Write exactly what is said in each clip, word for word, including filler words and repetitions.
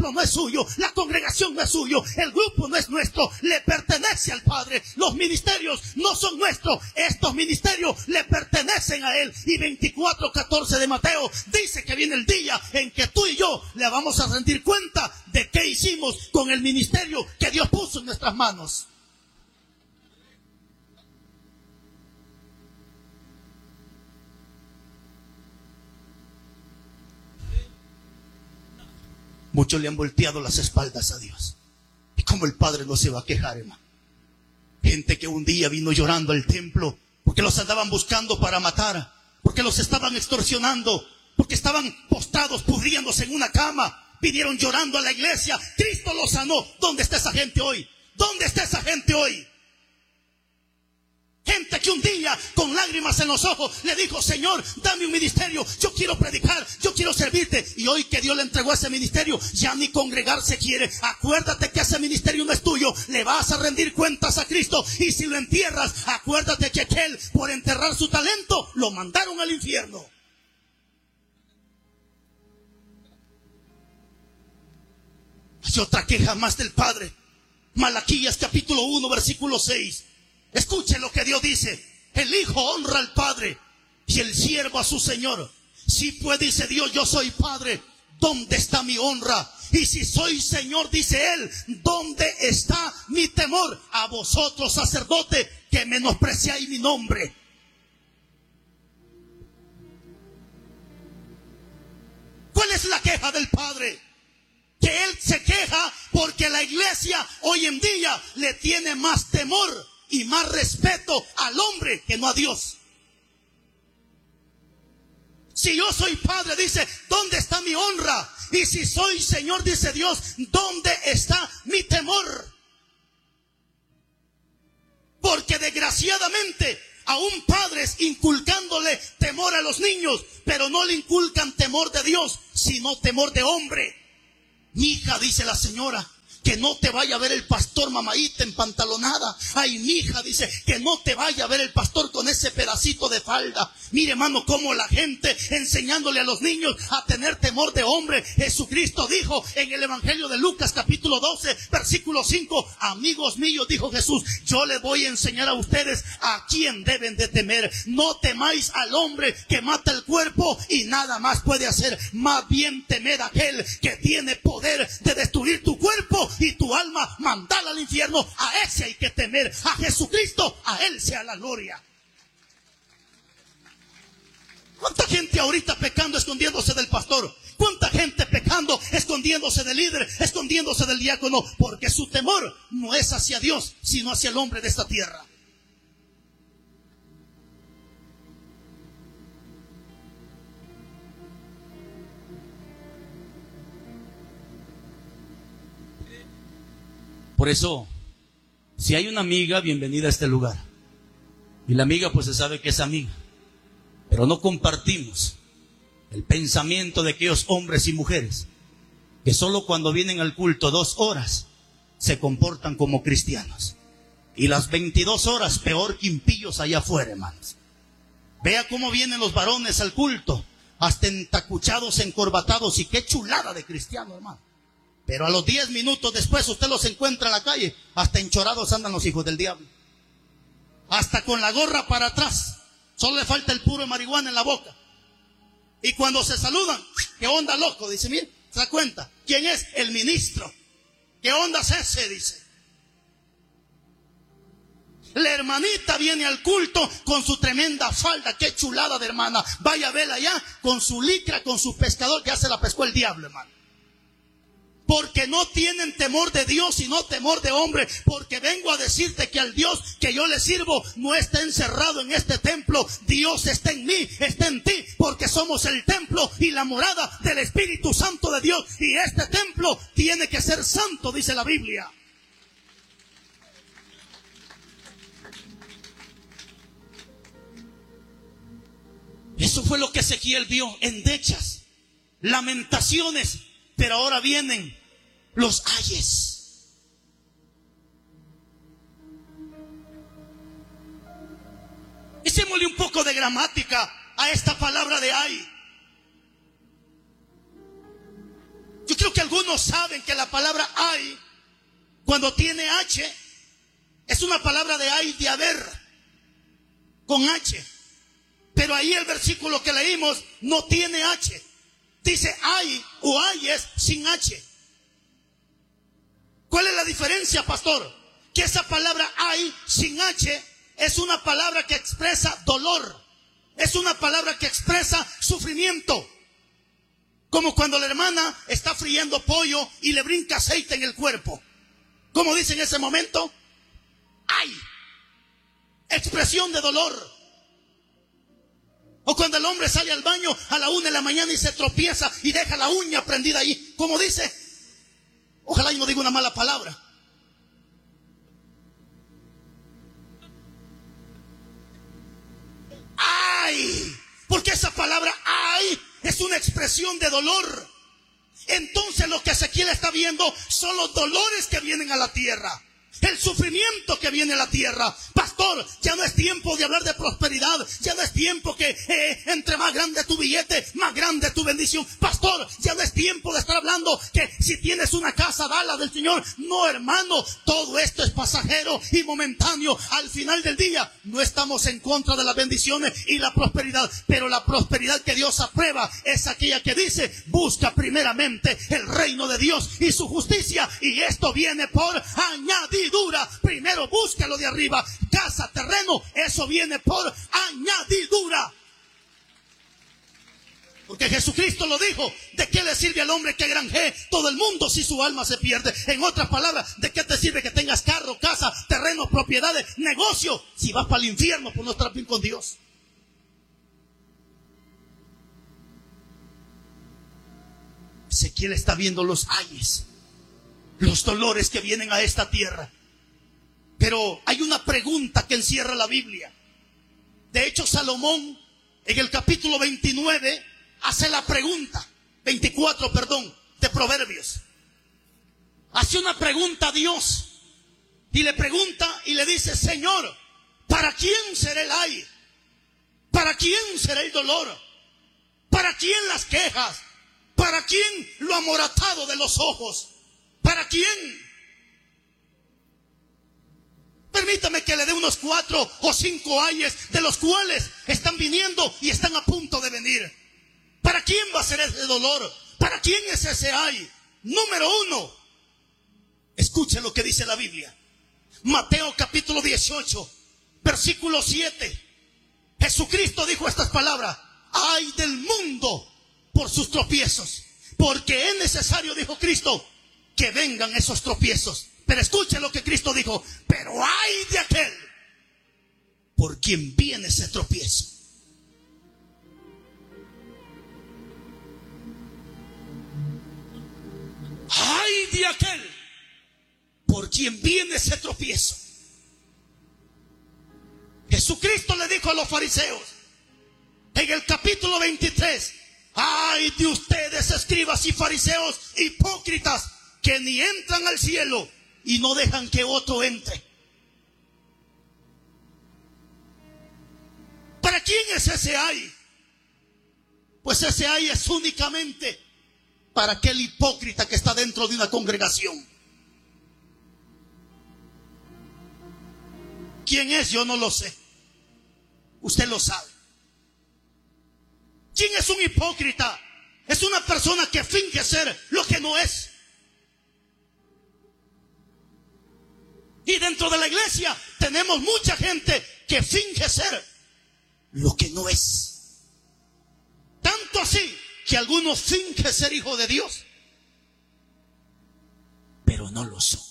templo no es suyo, la congregación no es suyo, el grupo no es nuestro, le pertenece al Padre. Los ministerios no son nuestros, estos ministerios le pertenecen a Él. Y veinticuatro catorce de Mateo dice que viene el día en que tú y yo le vamos a rendir cuenta de qué hicimos con el ministerio que Dios puso en nuestras manos. Muchos le han volteado las espaldas a Dios. Y como el Padre no se va a quejar, hermano. Gente que un día vino llorando al templo porque los andaban buscando para matar, porque los estaban extorsionando, porque estaban postrados, pudriéndose en una cama. Vinieron llorando a la iglesia. Cristo los sanó. ¿Dónde está esa gente hoy? ¿Dónde está esa gente hoy? Gente que un día con lágrimas en los ojos le dijo: Señor, dame un ministerio, yo quiero predicar, yo quiero servirte. Y hoy que Dios le entregó ese ministerio, ya ni congregarse quiere. Acuérdate que ese ministerio no es tuyo, le vas a rendir cuentas a Cristo. Y si lo entierras, acuérdate que aquel, por enterrar su talento, lo mandaron al infierno. Hay otra queja más del Padre. Malaquías capítulo uno versículo seis. Escuchen lo que Dios dice: el hijo honra al padre y el siervo a su señor. Si pues, dice Dios, yo soy padre, ¿dónde está mi honra? Y si soy señor, dice él, ¿dónde está mi temor? A vosotros, sacerdotes, que menospreciáis mi nombre. ¿Cuál es la queja del Padre? Que él se queja porque la iglesia hoy en día le tiene más temor y más respeto al hombre que no a Dios. Si yo soy padre, dice, ¿dónde está mi honra? Y si soy señor, dice Dios, ¿dónde está mi temor? Porque desgraciadamente aún padres inculcándole temor a los niños, pero no le inculcan temor de Dios, sino temor de hombre. Mi hija, dice la señora, que no te vaya a ver el pastor mamadita empantalonada. Ay, mi hija, dice, que no te vaya a ver el pastor con ese pedacito de falda. Mire, hermano, cómo la gente enseñándole a los niños a tener temor de hombre. Jesucristo dijo en el Evangelio de Lucas capítulo doce versículo cinco: amigos míos, dijo Jesús, yo les voy a enseñar a ustedes a quién deben de temer. No temáis al hombre que mata el cuerpo y nada más puede hacer. Más bien temed a aquel que tiene poder de destruir tu cuerpo y tu alma, mandala al infierno. A ese hay que temer, a Jesucristo, a Él sea la gloria. ¿Cuánta gente ahorita pecando, escondiéndose del pastor? ¿Cuánta gente pecando, escondiéndose del líder, escondiéndose del diácono? Porque su temor no es hacia Dios, sino hacia el hombre de esta tierra. Por eso, si hay una amiga, bienvenida a este lugar. Y la amiga pues se sabe que es amiga. Pero no compartimos el pensamiento de aquellos hombres y mujeres que solo cuando vienen al culto dos horas se comportan como cristianos. Y las veintidós horas peor que impíos allá afuera, hermanos. Vea cómo vienen los varones al culto, hasta entacuchados, encorbatados, y qué chulada de cristiano, hermano. Pero a los diez minutos después usted los encuentra en la calle, hasta enchorados andan los hijos del diablo. Hasta con la gorra para atrás. Solo le falta el puro de marihuana en la boca. Y cuando se saludan, ¿qué onda, loco? Dice, mire, ¿se da cuenta? ¿Quién es? El ministro. ¿Qué onda es ese? Dice. La hermanita viene al culto con su tremenda falda. Qué chulada de hermana. Vaya a verla allá con su licra, con su pescador, que ya se la pescó el diablo, hermano. Porque no tienen temor de Dios, sino temor de hombre. Porque vengo a decirte que al Dios que yo le sirvo no está encerrado en este templo. Dios está en mí, está en ti, porque somos el templo y la morada del Espíritu Santo de Dios. Y este templo tiene que ser santo, dice la Biblia. Eso fue lo que Ezequiel vio: endechas, lamentaciones. Pero ahora vienen los ayes. Hicémosle un poco de gramática a esta palabra de ay. Yo creo que algunos saben que la palabra hay, cuando tiene H, es una palabra de hay, de haber, con H. Pero ahí el versículo que leímos no tiene H. Dice hay o hay es sin H. ¿Cuál es la diferencia, pastor? Que esa palabra hay sin H es una palabra que expresa dolor. Es una palabra que expresa sufrimiento. Como cuando la hermana está friendo pollo y le brinca aceite en el cuerpo. ¿Cómo dice en ese momento? ¡Ay! Expresión de dolor. O cuando el hombre sale al baño a la una de la mañana y se tropieza y deja la uña prendida ahí. ¿Cómo dice? Ojalá y no diga una mala palabra. ¡Ay! Porque esa palabra ¡ay! Es una expresión de dolor. Entonces lo que Ezequiel está viendo son los dolores que vienen a la tierra. El sufrimiento que viene a la tierra. Pastor, ya no es tiempo de hablar de prosperidad. Ya no es tiempo que eh, entre más grande tu billete, más grande tu bendición. Pastor, ya no es tiempo de estar hablando que si tienes una casa, dala del Señor. No, hermano, todo esto es pasajero y momentáneo. Al final del día, no estamos en contra de las bendiciones y la prosperidad. Pero la prosperidad que Dios aprueba es aquella que dice, busca primeramente el reino de Dios y su justicia. Y esto viene por añadir. Dura. Primero búscalo de arriba. Casa, terreno, eso viene por añadidura. Porque Jesucristo lo dijo. ¿De qué le sirve al hombre que granjee todo el mundo si su alma se pierde? En otras palabras, ¿de qué te sirve que tengas carro, casa, terreno, propiedades, negocio, si vas para el infierno por no estar bien con Dios? Ezequiel está viendo los ayes, los dolores que vienen a esta tierra. Pero hay una pregunta que encierra la Biblia. De hecho, Salomón, en el capítulo veintinueve, hace la pregunta, veinticuatro, perdón, de Proverbios. Hace una pregunta a Dios. Y le pregunta y le dice, Señor, ¿para quién será el ay? ¿Para quién será el dolor? ¿Para quién las quejas? ¿Para quién lo amoratado de los ojos? ¿Para quién? Permítame que le dé unos cuatro o cinco ayes de los cuales están viniendo y están a punto de venir. ¿Para quién va a ser ese dolor? ¿Para quién es ese ay? Número uno, escuche lo que dice la Biblia. Mateo capítulo dieciocho, versículo siete. Jesucristo dijo estas palabras: ay del mundo por sus tropiezos, porque es necesario, dijo Cristo, que vengan esos tropiezos. Pero escuche lo que Cristo dijo: pero ay de aquel por quien viene ese tropiezo. Ay de aquel por quien viene ese tropiezo. Jesucristo le dijo a los fariseos en el capítulo veintitrés: ay de ustedes, escribas y fariseos hipócritas, que ni entran al cielo y no dejan que otro entre. ¿Para quién es ese ay? Pues ese ay es únicamente para aquel hipócrita que está dentro de una congregación. ¿Quién es? Yo no lo sé. Usted lo sabe. ¿Quién es un hipócrita? Es una persona que finge ser lo que no es. Y dentro de la iglesia tenemos mucha gente que finge ser lo que no es. Tanto así que algunos fingen ser hijos de Dios, pero no lo son.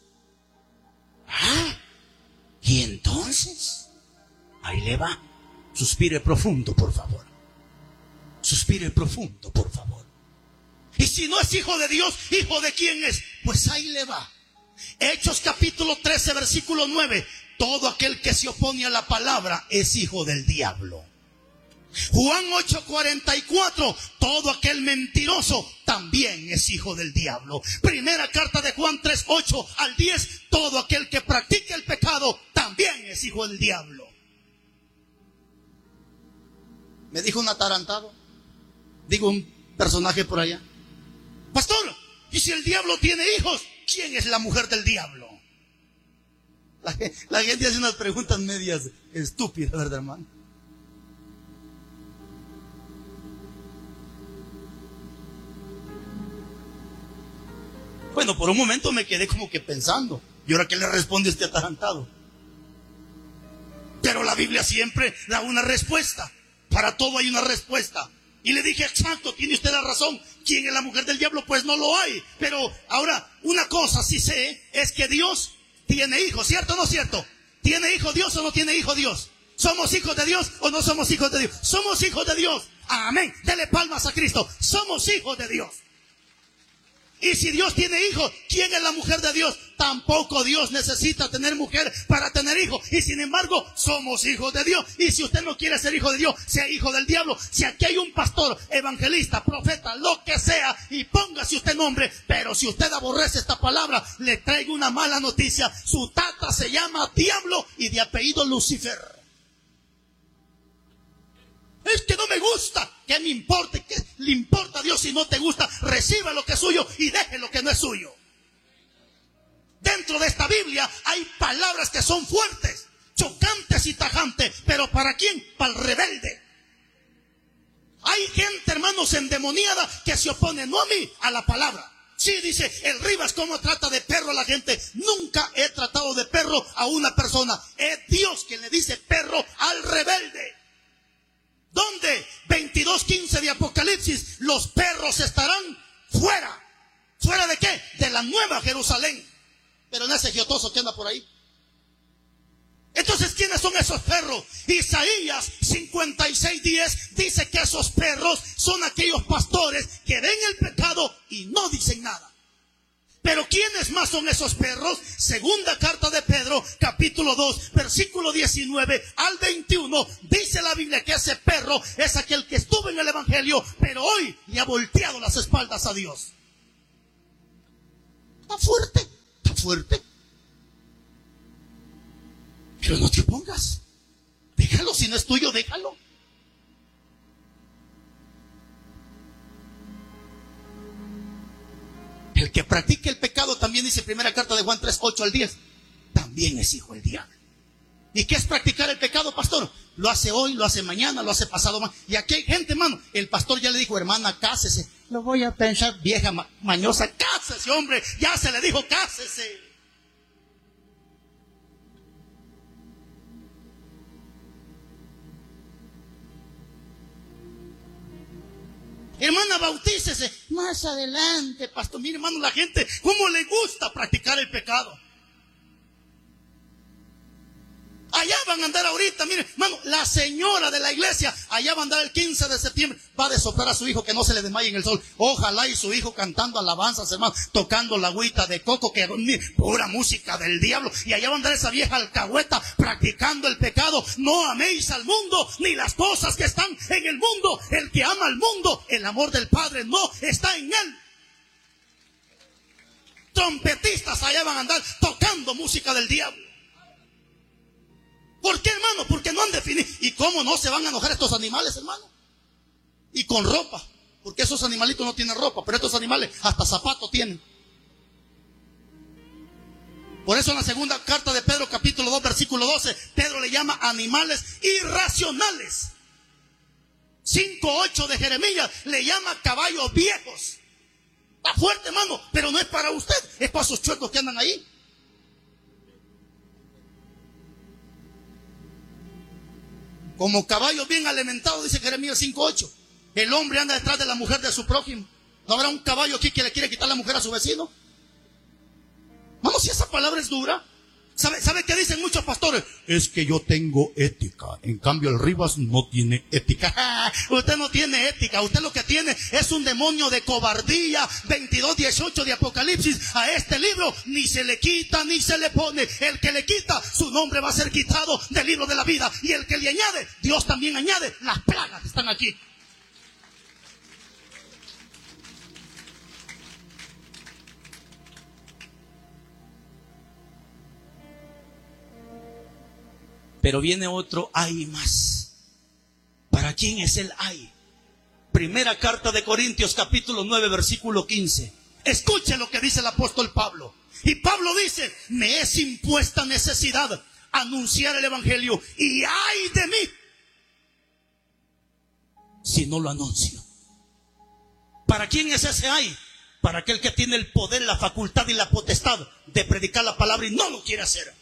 ¿Ah? Y entonces, ahí le va. Suspire profundo, por favor. Suspire profundo, por favor. Y si no es hijo de Dios, ¿hijo de quién es? Pues ahí le va. Hechos capítulo trece, versículo nueve. Todo aquel que se opone a la palabra es hijo del diablo. Juan ocho, cuarenta y cuatro. Todo aquel mentiroso también es hijo del diablo. Primera carta de Juan tres, ocho al diez. Todo aquel que practica el pecado también es hijo del diablo. Me dijo un atarantado, digo un personaje por allá, Pastor, ¿y si el diablo tiene hijos? ¿Quién es la mujer del diablo? La, la gente hace unas preguntas medias estúpidas, ¿verdad, hermano? Bueno, por un momento me quedé como que pensando, ¿y ahora qué le responde este atarantado? Pero la Biblia siempre da una respuesta. Para todo hay una respuesta. Y le dije, exacto, tiene usted la razón. ¿Quién es la mujer del diablo? Pues no lo hay. Pero ahora, una cosa sí sé, es que Dios tiene hijos, ¿cierto o no cierto? ¿Tiene hijo Dios o no tiene hijo Dios? ¿Somos hijos de Dios o no somos hijos de Dios? Somos hijos de Dios. Amén. Dele palmas a Cristo. Somos hijos de Dios. Y si Dios tiene hijos, ¿quién es la mujer de Dios? Tampoco Dios necesita tener mujer para tener hijos. Y sin embargo, somos hijos de Dios. Y si usted no quiere ser hijo de Dios, sea hijo del diablo. Si aquí hay un pastor, evangelista, profeta, lo que sea, y póngase usted nombre, pero si usted aborrece esta palabra, le traigo una mala noticia. Su tata se llama diablo y de apellido Lucifer. Es que no me gusta. ¿Qué me importa? ¿Qué le importa a Dios si no te gusta? Reciba lo que es suyo y deje lo que no es suyo. Dentro de esta Biblia hay palabras que son fuertes, chocantes y tajantes. ¿Pero para quién? Para el rebelde. Hay gente, hermanos, endemoniada que se opone, no a mí, a la palabra. Sí, dice el Rivas, ¿cómo trata de perro a la gente? Nunca he tratado de perro a una persona. Es Dios quien le dice perro al rebelde. ¿Dónde? veintidós quince de Apocalipsis. Los perros estarán fuera. ¿Fuera de qué? De la nueva Jerusalén. Pero en ese giotoso que anda por ahí. Entonces, ¿quiénes son esos perros? Isaías cincuenta y seis diez dice que esos perros son aquellos pastores que ven el pecado y no dicen nada. Pero ¿quiénes más son esos perros? Segunda carta de Pedro, capítulo dos, versículo diecinueve al veintiuno, dice la Biblia que ese perro es aquel que estuvo en el evangelio, pero hoy le ha volteado las espaldas a Dios. Está fuerte, está fuerte. Pero no te opongas. Déjalo, si no es tuyo, déjalo. El que practique el pecado, también dice primera carta de Juan tres, ocho al diez, también es hijo del diablo. ¿Y qué es practicar el pecado, pastor? Lo hace hoy, lo hace mañana, lo hace pasado mañana. Y aquí hay gente, hermano, el pastor ya le dijo, hermana, cásese. Lo voy a pensar, vieja ma- mañosa, cásese, hombre. Ya se le dijo, cásese. Hermana, bautícese. Más adelante, pastor. Mire, hermano, la gente, ¿cómo le gusta practicar el pecado? Allá van a andar ahorita, mire, hermano, la señora de la iglesia, allá va a andar el quince de septiembre, va a desoplar a su hijo que no se le desmaye en el sol. Ojalá y su hijo cantando alabanzas, hermano, tocando la agüita de coco, que mire, pura música del diablo. Y allá va a andar esa vieja alcahueta practicando el pecado. No améis al mundo, ni las cosas que están en el mundo. El que ama al mundo, el amor del Padre no está en él. Trompetistas allá van a andar tocando música del diablo. ¿Por qué, hermano? Porque no han definido. ¿Y cómo no se van a enojar estos animales, hermano? Y con ropa. Porque esos animalitos no tienen ropa, pero estos animales hasta zapatos tienen. Por eso en la segunda carta de Pedro, capítulo dos, versículo doce, Pedro le llama animales irracionales. cinco ocho de Jeremías le llama caballos viejos. Está fuerte, hermano, pero no es para usted, es para esos chuecos que andan ahí. Como caballos bien alimentados, dice Jeremías cinco ocho. El hombre anda detrás de la mujer de su prójimo. ¿No habrá un caballo aquí que le quiere quitar la mujer a su vecino? Vamos, si esa palabra es dura. ¿Sabe, ¿Sabe qué dicen muchos pastores? Es que yo tengo ética. En cambio el Rivas no tiene ética. Usted no tiene ética. Usted lo que tiene es un demonio de cobardía. veintidós dieciocho de Apocalipsis. A este libro ni se le quita ni se le pone. El que le quita, su nombre va a ser quitado del libro de la vida. Y el que le añade, Dios también añade. Las plagas están aquí. Pero viene otro hay más. ¿Para quién es el hay? Primera carta de Corintios, capítulo nueve, versículo quince. Escuche lo que dice el apóstol Pablo. Y Pablo dice: me es impuesta necesidad anunciar el evangelio, y ay de mí si no lo anuncio. ¿Para quién es ese ay? Para aquel que tiene el poder, la facultad y la potestad de predicar la palabra y no lo quiere hacer.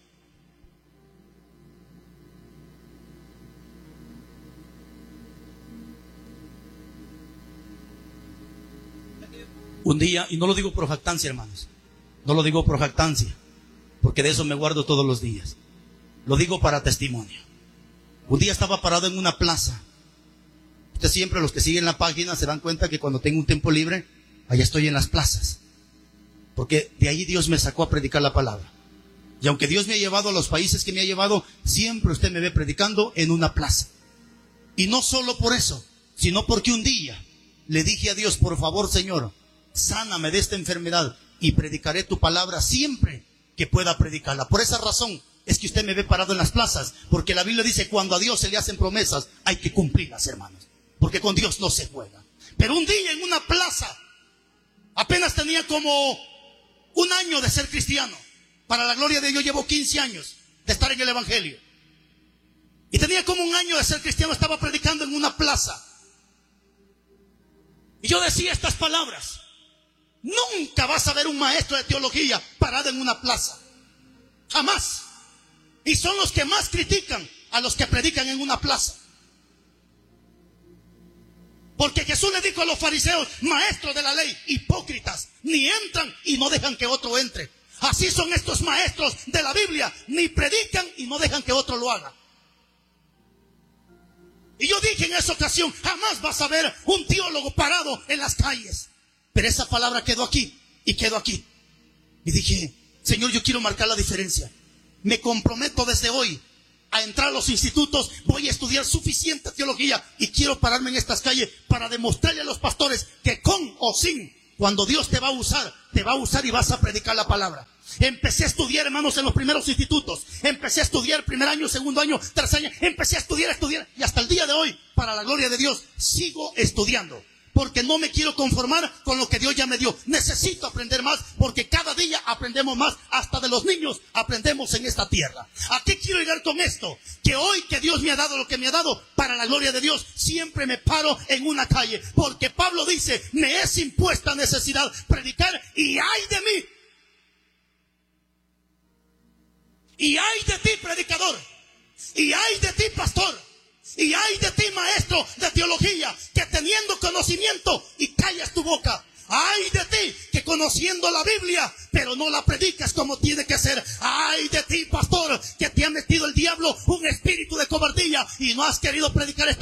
Un día, y no lo digo por jactancia, hermanos, no lo digo por jactancia, porque de eso me guardo todos los días. Lo digo para testimonio. Un día estaba parado en una plaza. Ustedes siempre, los que siguen la página, se dan cuenta que cuando tengo un tiempo libre, allá estoy en las plazas. Porque de ahí Dios me sacó a predicar la palabra. Y aunque Dios me ha llevado a los países que me ha llevado, siempre usted me ve predicando en una plaza. Y no solo por eso, sino porque un día le dije a Dios: por favor, Señor, sáname de esta enfermedad y predicaré tu palabra siempre que pueda predicarla. Por esa razón es que usted me ve parado en las plazas, porque la Biblia dice: cuando a Dios se le hacen promesas, hay que cumplirlas, hermanos, porque con Dios no se juega. Pero un día en una plaza, apenas tenía como un año de ser cristiano. Para la gloria de Dios, llevo quince años de estar en el evangelio. Y tenía como un año de ser cristiano, estaba predicando en una plaza. Y yo decía estas palabras: nunca vas a ver un maestro de teología parado en una plaza. Jamás. Y son los que más critican a los que predican en una plaza. Porque Jesús le dijo a los fariseos: maestros de la ley, hipócritas, ni entran y no dejan que otro entre. Así son estos maestros de la Biblia, ni predican y no dejan que otro lo haga. Y yo dije en esa ocasión: jamás vas a ver un teólogo parado en las calles. Pero esa palabra quedó aquí y quedó aquí. Y dije: Señor, yo quiero marcar la diferencia. Me comprometo desde hoy a entrar a los institutos. Voy a estudiar suficiente teología y quiero pararme en estas calles para demostrarle a los pastores que con o sin, cuando Dios te va a usar, te va a usar y vas a predicar la palabra. Empecé a estudiar, hermanos, en los primeros institutos. Empecé a estudiar primer año, segundo año, tercer año. Empecé a estudiar, a estudiar. Y hasta el día de hoy, para la gloria de Dios, sigo estudiando. Porque no me quiero conformar con lo que Dios ya me dio. Necesito aprender más, porque cada día aprendemos más. Hasta de los niños aprendemos en esta tierra. ¿A qué quiero llegar con esto? Que hoy que Dios me ha dado lo que me ha dado, para la gloria de Dios, siempre me paro en una calle. Porque Pablo dice: me es impuesta necesidad predicar, y ay de mí. Y ay de ti, predicador. Y ay de ti, pastor. Y ay de ti, maestro de teología, que teniendo conocimiento y callas tu boca. Ay de ti, que conociendo la Biblia, pero no la predicas como tiene que ser. Ay de ti, pastor, que te ha metido el diablo un espíritu de cobardía y no has querido predicar esta